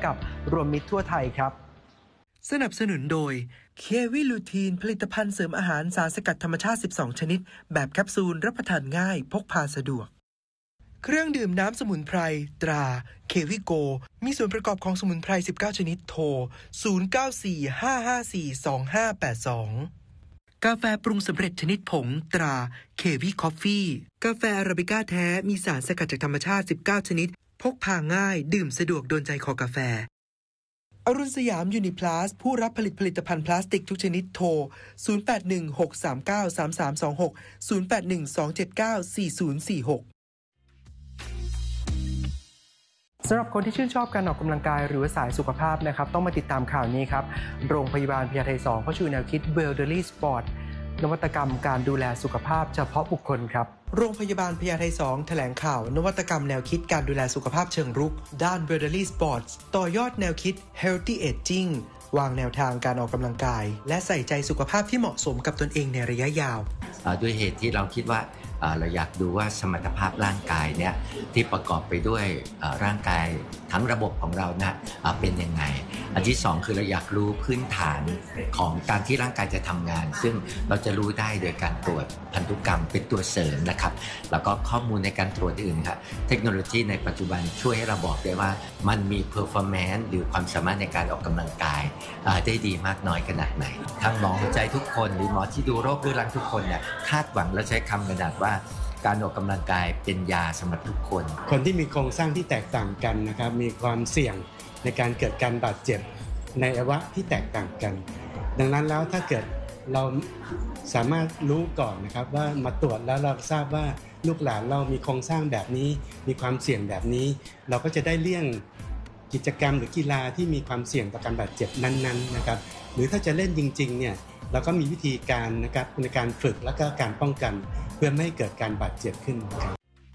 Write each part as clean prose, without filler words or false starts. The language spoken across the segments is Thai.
กับรวมมิตรทั่วไทยครับสนับสนุนโดยเควิลูทีนผลิตภัณฑ์เสริมอาหารสารสกัดธรรมชาติ12ชนิดแบบแคปซูลรับประทานง่ายพกพาสะดวกเครื่องดื่มน้ำสมุนไพรตราเควิโกมีส่วนประกอบของสมุนไพร19ชนิดโทร0945542582กาแฟปรุงสำเร็จชนิดผงตราเควิคอฟฟี่กาแฟอาราบิก้าแท้มีสารสกัดจากธรรมชาติ19ชนิดพกพาง่ายดื่มสะดวกโดนใจคอกาแฟอรุณสยามยูนิพลัสผู้รับผลิตภัณฑ์พลาสติกทุกชนิดโทร0816393326 0812794046สำหรับคนที่ชื่นชอบการออกกำลังกายหรือสายสุขภาพนะครับต้องมาติดตามข่าวนี้ครับโรงพยาบาลพญาไท2เขาชูแนวคิด Elderly Sport นวัตกรรมการดูแลสุขภาพเฉพาะบุคคลครับโรงพยาบาลพญาไท2แถลงข่าวนวัตกรรมแนวคิดการดูแลสุขภาพเชิงรุกด้าน Elderly Sports ต่อยอดแนวคิด Healthy Aging วางแนวทางการออกกำลังกายและใส่ใจสุขภาพที่เหมาะสมกับตนเองในระยะยาวด้วยเหตุที่เราคิดว่าเราอยากดูว่าสมรรถภาพร่างกายเนี่ยที่ประกอบไปด้วยร่างกายทั้งระบบของเรานะเป็นยังไงอันที่สองคือเราอยากรู้พื้นฐานของการที่ร่างกายจะทำงานซึ่งเราจะรู้ได้โดยการตรวจพันธุกรรมเป็นตัวเสริมนะครับแล้วก็ข้อมูลในการตรวจอื่นครับเทคโนโลยีในปัจจุบันช่วยให้เราบอกได้ว่ามันมี performance หรือความสามารถในการออกกำลังกายได้ดีมากน้อยขนาดไหนทั้งหมอหัวใจทุกคนหรือหมอที่ดูโรคเรื้อรังทุกคนเนี่ยคาดหวังและใช้คำกระดาษว่าการออกกำลังกายเป็นยาสำหรับทุกคนคนที่มีโครงสร้างที่แตกต่างกันนะครับมีความเสี่ยงในการเกิดการบาดเจ็บในอวัยวะที่แตกต่างกันดังนั้นแล้วถ้าเกิดเราสามารถรู้ก่อนนะครับว่ามาตรวจแล้วเราทราบว่าลูกหลานเรามีโครงสร้างแบบนี้มีความเสี่ยงแบบนี้เราก็จะได้เลี่ยงกิจกรรมหรือกีฬาที่มีความเสี่ยงต่อการบาดเจ็บนั้นๆนะครับหรือถ้าจะเล่นจริงๆเนี่ยเราก็มีวิธีการนะครับในการฝึกและก็การป้องกันเพื่อไม่ให้เกิดการบาดเจ็บขึ้นครับ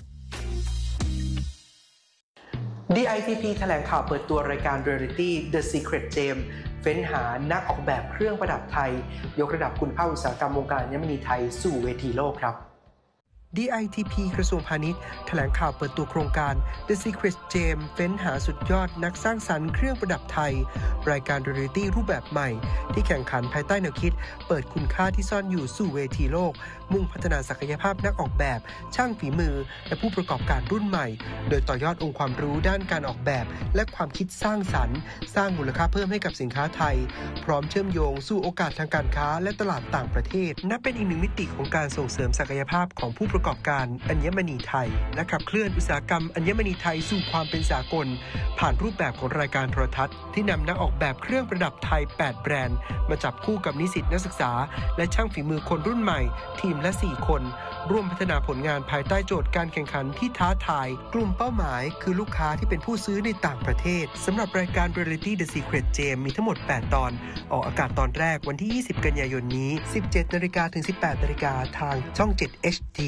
DITP แถลงข่าวเปิดตัวรายการ Reality The Secret Gem เฟ้นหานักออกแบบเครื่องประดับไทยยกระดับคุณภาพอุตสาหกรรมวงการอัญมณีไทยสู่เวทีโลกครับ DITP กระทรวงพาณิชย์แถลงข่าวเปิดตัวโครงการ The Secret Gem เฟ้นหาสุดยอดนักสร้างสรรค์เครื่องประดับไทยรายการ Reality รูปแบบใหม่ที่แข่งขันภายใต้แนวคิดเปิดคุณค่าที่ซ่อนอยู่สู่เวทีโลกมุ่งพัฒนาศักยภาพนักออกแบบช่างฝีมือและผู้ประกอบการรุ่นใหม่โดยต่อยอดองค์ความรู้ด้านการออกแบบและความคิดสร้างสรรค์สร้างมูลค่าเพิ่มให้กับสินค้าไทยพร้อมเชื่อมโยงสู่โอกาสทางการค้าและตลาดต่างประเทศนับเป็นอีกหนึ่งมิติของการส่งเสริมศักยภาพของผู้ประกอบการอัญมณีไทยและขับเคลื่อนอุตสาหกรรมอัญมณีไทยสู่ความเป็นสากลผ่านรูปแบบของรายการโทรทัศน์ที่นำนักออกแบบเครื่องประดับไทย8แบรนด์มาจับคู่กับนิสิตนักศึกษาและช่างฝีมือคนรุ่นใหม่ทีมละ4คนร่วมพัฒนาผลงานภายใต้โจทย์การแข่งขันที่ท้าทายกลุ่มเป้าหมายคือลูกค้าที่เป็นผู้ซื้อในต่างประเทศสำหรับรายการ Reality The Secret Gem มีทั้งหมด8ตอนออกอากาศตอนแรกวันที่20กันยายนนี้ 17:00 นถึง 18:00 นทางช่อง7 HD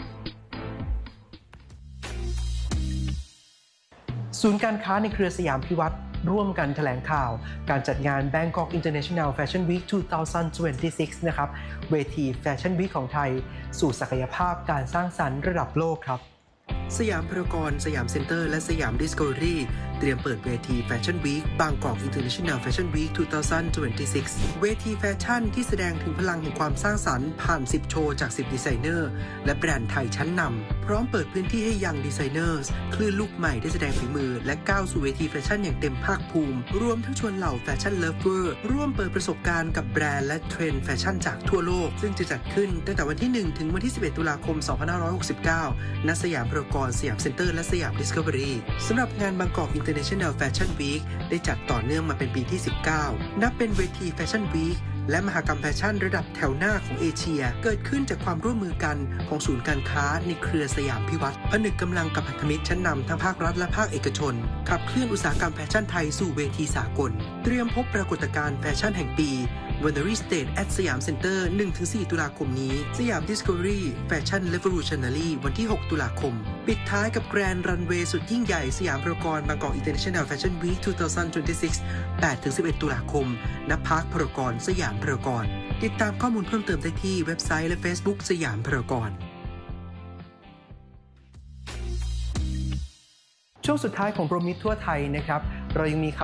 ศูนย์การค้าในเครือสยามพิวัตรร่วมกันแถลงข่าวการจัดงาน Bangkok International Fashion Week 2026 นะครับเวทีแฟชั่นวีคของไทยสู่ศักยภาพการสร้างสรรค์ระดับโลกครับสยามพารากอนสยามเซ็นเตอร์และสยามดิสคัฟเวอรี่เตรียมเปิดเวทีแฟชั่นวีค Bangkok International Fashion Week 2026 เวทีแฟชั่นที่แสดงถึงพลังแห่งความสร้างสรรค์ผ่าน10โชว์จาก10ดีไซเนอร์และแบรนด์ไทยชั้นนำพร้อมเปิดพื้นที่ให้ยังดีไซเนอร์คลื่นลูกใหม่ได้แสดงฝีมือและก้าวสู่เวทีแฟชั่นอย่างเต็มภาคภูมิรวมทั้งชวนเหล่าแฟชั่นเลิฟเวอร์ร่วมเปิดประสบการณ์กับแบรนด์และเทรนด์แฟชั่นจากทั่วโลกซึ่งจะจัดขึ้นตั้งแต่วันที่1ถึงวันที่11ตุลาคม2569ณสยามพารากอนสยามเซ็นเตอร์และสยามดิสคัฟเวอรี่สำหรับงาน Bangkok International Fashion Week ได้จัดต่อเนื่องมาเป็นปีที่19นับเป็นเวทีแฟชั่นวีคและมหกรรมแฟชั่นระดับแถวหน้าของเอเชียเกิดขึ้นจากความร่วมมือกันของศูนย์การค้าในเครือสยามพิวัตรผนึกกำลังกับพันธมิตรชั้นนำทั้งภาครัฐและภาคเอกชนขับเคลื่อนอุตสาหกรรมแฟชั่นไทยสู่เวทีสากลเตรียมพบปรากฏการณ์แฟชั่นแห่งปี Wondery Stage at สยามเซ็นเตอร์ 1-4 ตุลาคมนี้สยาม Discovery Fashion Revolutionary วันที่ 6 ตุลาคมปิดท้ายกับแกรนด์รันเวย์สุดยิ่งใหญ่สยามพารากอน Bangkok International Fashion Week 2026 8-11 ตุลาคมณพาร์คพารากอนสยามพารากอนติดตามข้อมูลเพิ่มเติมได้ที่เว็บไซต์และ Facebook สยามพารากอนช่วงสุดท้ายของโปรมิตรทั่วไทยนะครับเรายังมี